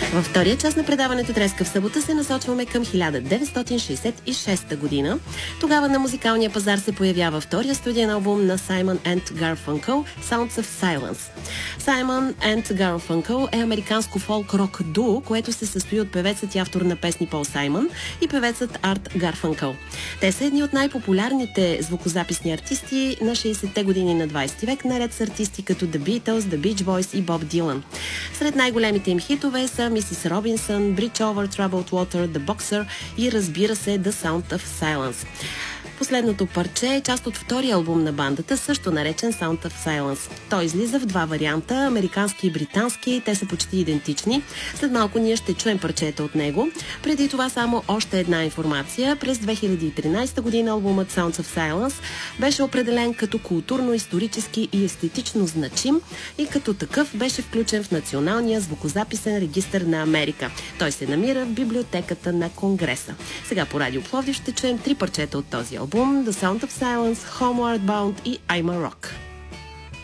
Във втория част на предаването Треска в събота се насочваме към 1966 година. Тогава на музикалния пазар се появява втория студиен албум на Simon and Garfunkel, Sounds of Silence. Simon and Garfunkel е американско фолк-рок дуо, което се състои от певецът и автор на песни Пол Саймън и певецът Арт Гарфънкъл. Те са едни от най-популярните звукозаписни артисти на 60-те години на 20 век, наред с артисти като The Beatles, The Beach Boys и Боб Дилан. Сред най-големите им хитове са Мисис Робинсън, Bridge Over Troubled Water, The Boxer и разбира се The Sound of Silence. Последното парче е част от втория албум на бандата, също наречен Sound of Silence. Той излиза в два варианта, американски и британски, те са почти идентични. След малко ние ще чуем парчета от него. Преди това само още една информация. През 2013 година албумът Sounds of Silence беше определен като културно-исторически и естетично значим и като такъв беше включен в Националния звукозаписен регистър на Америка. Той се намира в библиотеката на Конгреса. Сега по Радио Пловдив ще чуем три парчета от този албум: The Sound of Silence, Homeward Bound и I'm a Rock.